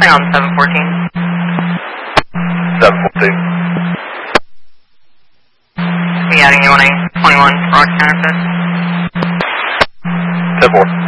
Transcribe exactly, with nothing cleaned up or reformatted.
Stay on seven fourteen. seven fourteen. Be adding you on a twenty-one for counterfeit. ten four.